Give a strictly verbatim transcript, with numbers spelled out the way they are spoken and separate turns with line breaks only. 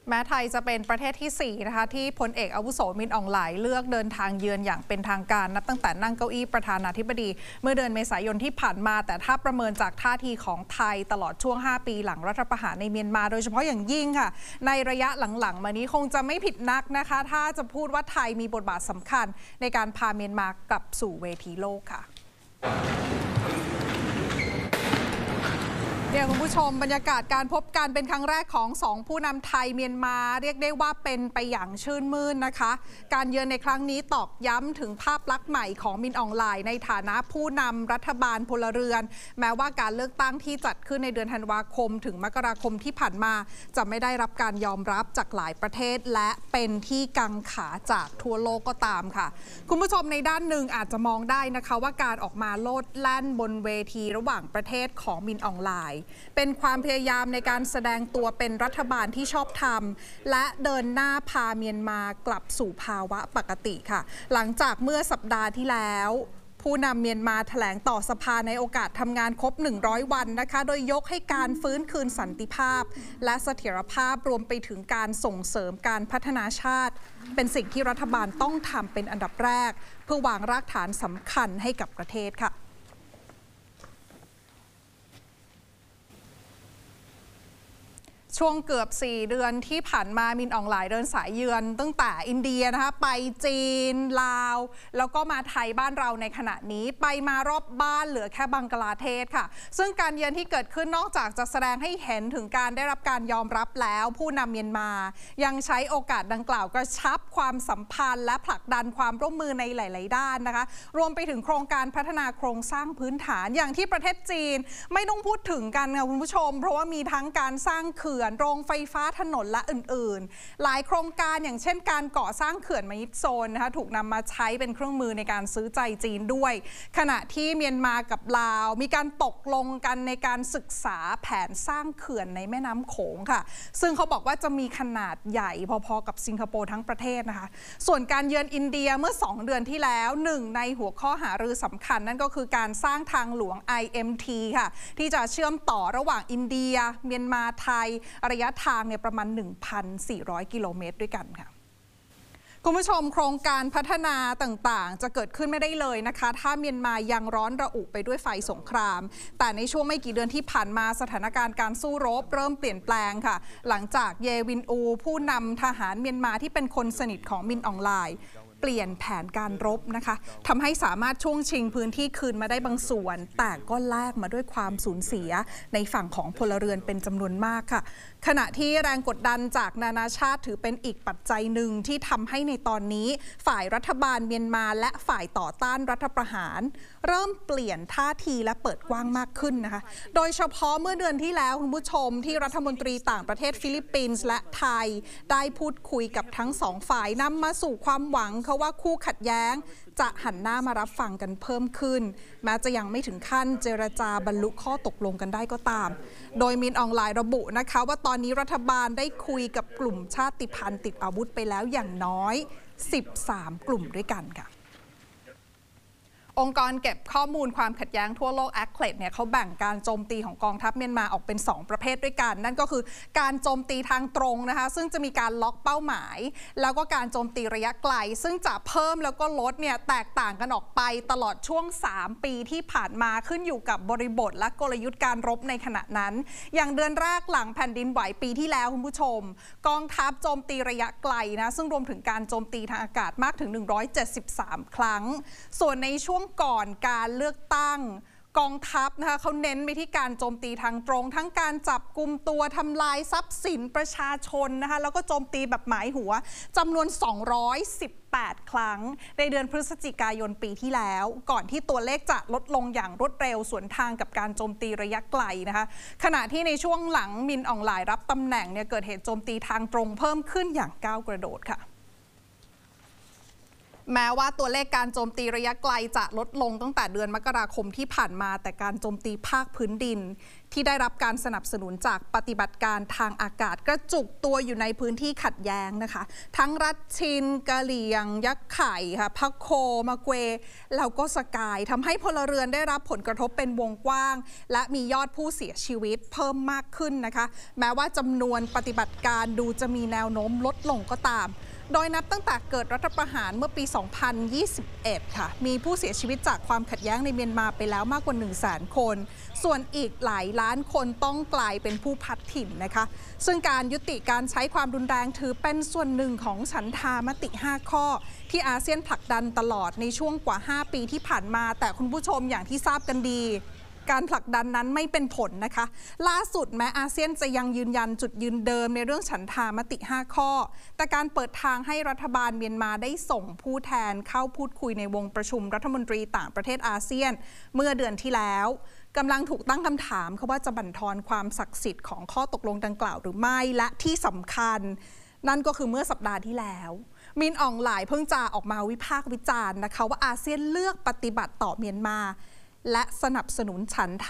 แม้ไทยจะเป็นประเทศที่สี่นะคะที่พลเอกอาวุโสมินอองหลายเลือกเดินทางเยือนอย่างเป็นทางการนับตั้งแต่นั่งเก้าอี้ประธานาธิบดีเมื่อเดือนเมษายนที่ผ่านมาแต่ถ้าประเมินจากท่าทีของไทยตลอดช่วงห้าปีหลังรัฐประหารในเมียนมาโดยเฉพาะอย่างยิ่งค่ะในระยะหลังๆมานี้คงจะไม่ผิดนักนะคะถ้าจะพูดว่าไทยมีบทบาทสำคัญในการพาเมียนมากลับสู่เวทีโลกค่ะเนี่ยคุณผู้ชมบรรยากาศการพบกันเป็นครั้งแรกของสองผู้นำไทยเมียนมาเรียกได้ว่าเป็นไปอย่างชื่นมื่นนะคะการเยือนในครั้งนี้ตอกย้ำถึงภาพลักษณ์ใหม่ของมินอองหลายในฐานะผู้นำรัฐบาลพลเรือนแม้ว่าการเลือกตั้งที่จัดขึ้นในเดือนธันวาคมถึงมกราคมที่ผ่านมาจะไม่ได้รับการยอมรับจากหลายประเทศและเป็นที่กังขาจากทั่วโลกก็ตามค่ะคุณผู้ชมในด้านหนึ่งอาจจะมองได้นะคะว่าการออกมาโลดแล่นบนเวทีระหว่างประเทศของมินอองหลายเป็นความพยายามในการแสดงตัวเป็นรัฐบาลที่ชอบธรรมและเดินหน้าพาเมียนมากลับสู่ภาวะปกติค่ะหลังจากเมื่อสัปดาห์ที่แล้วผู้นำเมียนมาแถลงต่อสภาในโอกาสทำงานครบหนึ่งร้อยวันนะคะโดยยกให้การฟื้นคืนสันติภาพและเสถียรภาพรวมไปถึงการส่งเสริมการพัฒนาชาติเป็นสิ่งที่รัฐบาลต้องทำเป็นอันดับแรกเพื่อวางรากฐานสำคัญให้กับประเทศค่ะช่วงเกือบสี่เดือนที่ผ่านมามินอองหลายเดินสายเยือนตั้งแต่อินเดียนะคะไปจีนลาวแล้วก็มาไทยบ้านเราในขณะนี้ไปมารอบบ้านเหลือแค่บังกลาเทศค่ะซึ่งการเยือนที่เกิดขึ้นนอกจากจะแสดงให้เห็นถึงการได้รับการยอมรับแล้วผู้นำเมียนมายังใช้โอกาสดังกล่าวกระชับความสัมพันธ์และผลักดันความร่วมมือในหลายๆด้านนะคะรวมไปถึงโครงการพัฒนาโครงสร้างพื้นฐานอย่างที่ประเทศจีนไม่ต้องพูดถึงกันค่ะคุณผู้ชมเพราะว่ามีทั้งการสร้างเขื่อนโรงไฟฟ้าถนนและอื่นๆหลายโครงการอย่างเช่นการก่อสร้างเขื่อนมะยิดโซนนะคะถูกนำมาใช้เป็นเครื่องมือในการซื้อใจจีนด้วยขณะที่เมียนมากับลาวมีการตกลงกันในการศึกษาแผนสร้างเขื่อนในแม่น้ำโขงค่ะซึ่งเขาบอกว่าจะมีขนาดใหญ่พอๆกับสิงคโปร์ทั้งประเทศนะคะส่วนการเยือนอินเดียเมื่อสองเดือนที่แล้วหนึ่งในหัวข้อหารือสำคัญนั่นก็คือการสร้างทางหลวง ไอ เอ็ม ที ค่ะที่จะเชื่อมต่อระหว่างอินเดียเมียนมาไทยระยะทางเนี่ยประมาณ หนึ่งพันสี่ร้อย กิโลเมตรด้วยกันค่ะคุณผู้ชมโครงการพัฒนาต่างๆจะเกิดขึ้นไม่ได้เลยนะคะถ้าเมียนมายังร้อนระอุไปด้วยไฟสงครามแต่ในช่วงไม่กี่เดือนที่ผ่านมาสถานการณ์การสู้รบเริ่มเปลี่ยนแปลงค่ะหลังจากเยวินอูผู้นำทหารเมียนมาที่เป็นคนสนิทของมินอองหลายเปลี่ยนแผนการรบนะคะทำให้สามารถช่วงชิงพื้นที่คืนมาได้บางส่วนแต่ก็แลกมาด้วยความสูญเสียในฝั่งของพลเรือนเป็นจำนวนมากค่ะขณะที่แรงกดดันจากนานาชาติถือเป็นอีกปัจจัยหนึ่งที่ทำให้ในตอนนี้ฝ่ายรัฐบาลเมียนมาและฝ่ายต่อต้านรัฐประหารเริ่มเปลี่ยนท่าทีและเปิดกว้างมากขึ้นนะคะโดยเฉพาะเมื่อเดือนที่แล้วคุณผู้ชมที่รัฐมนตรีต่างประเทศฟิลิปปินส์และไทยได้พูดคุยกับทั้งสองฝ่ายนำมาสู่ความหวังเขาว่าคู่ขัดแย้งจะหันหน้ามารับฟังกันเพิ่มขึ้นแม้จะยังไม่ถึงขั้นเจรจาบรรลุข้อตกลงกันได้ก็ตามโดยมินอองหลายระบุนะคะว่าตอนนี้รัฐบาลได้คุยกับกลุ่มชาติพันธุ์ติดอาวุธไปแล้วอย่างน้อยสิบสามกลุ่มด้วยกันค่ะองค์กรเก็บข้อมูลความขัดแย้งทั่วโลก แอค เค เนี่ยเขาแบ่งการโจมตีของกองทัพเมียนมาออกเป็นสองประเภทด้วยกันนั่นก็คือการโจมตีทางตรงนะคะซึ่งจะมีการล็อกเป้าหมายแล้วก็การโจมตีระยะไกลซึ่งจะเพิ่มแล้วก็ลดเนี่ยแตกต่างกันออกไปตลอดช่วงสามปีที่ผ่านมาขึ้นอยู่กับบริบทและกลยุทธ์การรบในขณะนั้นอย่างเดือนแรกหลังแผ่นดินไหวปีที่แล้วคุณผู้ชมกองทัพโจมตีระยะไกลนะซึ่งรวมถึงการโจมตีทางอากาศมากถึงหนึ่งร้อยเจ็ดสิบสามครั้งส่วนในช่วงก่อนการเลือกตั้งกองทัพนะคะเขาเน้นไปที่การโจมตีทางตรงทั้งการจับกุมตัวทำลายทรัพย์สินประชาชนนะคะแล้วก็โจมตีแบบหมายหัวจำนวนสองร้อยสิบแปดครั้งในเดือนพฤศจิกายนปีที่แล้วก่อนที่ตัวเลขจะลดลงอย่างรวดเร็วสวนทางกับการโจมตีระยะไกลนะคะขณะที่ในช่วงหลังมินอองหลายรับตำแหน่งเนี่ยเกิดเหตุโจมตีทางตรงเพิ่มขึ้นอย่างก้าวกระโดดค่ะแม้ว่าตัวเลขการโจมตีระยะไกลจะลดลงตั้งแต่เดือนมกราคมที่ผ่านมาแต่การโจมตีภาคพื้นดินที่ได้รับการสนับสนุนจากปฏิบัติการทางอากาศกระจุกตัวอยู่ในพื้นที่ขัดแย้งนะคะทั้งรัฐชินกะเหรี่ยงยักษ์ไข่ค่ะพักโคมาเกวแล้วก็สกายทำให้พลเรือนได้รับผลกระทบเป็นวงกว้างและมียอดผู้เสียชีวิตเพิ่มมากขึ้นนะคะแม้ว่าจำนวนปฏิบัติการดูจะมีแนวโน้มลดลงก็ตามโดยนับตั้งแต่เกิดรัฐประหารเมื่อปี สองพันยี่สิบเอ็ด ค่ะมีผู้เสียชีวิตจากความขัดแย้งในเมียนมาไปแล้วมากกว่า หนึ่งแสน คนส่วนอีกหลายล้านคนต้องกลายเป็นผู้พลัดถิ่นนะคะซึ่งการยุติการใช้ความรุนแรงถือเป็นส่วนหนึ่งของฉันทามติ ห้า ข้อที่อาเซียนผลักดันตลอดในช่วงกว่า ห้า ปีที่ผ่านมาแต่คุณผู้ชมอย่างที่ทราบกันดีการผลักดันนั้นไม่เป็นผลนะคะล่าสุดแม้อาเซียนจะยังยืนยันจุดยืนเดิมในเรื่องฉันทามติ ห้า ข้อแต่การเปิดทางให้รัฐบาลเมียนมาได้ส่งผู้แทนเข้าพูดคุยในวงประชุมรัฐมนตรีต่างประเทศอาเซียนเมื่อเดือนที่แล้วกำลังถูกตั้งคำถามค่ะว่าจะบั่นทอนความศักดิ์สิทธิ์ของข้อตกลงดังกล่าวหรือไม่และที่สำคัญนั่นก็คือเมื่อสัปดาห์ที่แล้วมินอองหลายเพิ่งจะออกมาวิพากษ์วิจารณ์นะคะว่าอาเซียนเลือกปฏิบัติต่อเมียนมาและสนับสนุนฉันท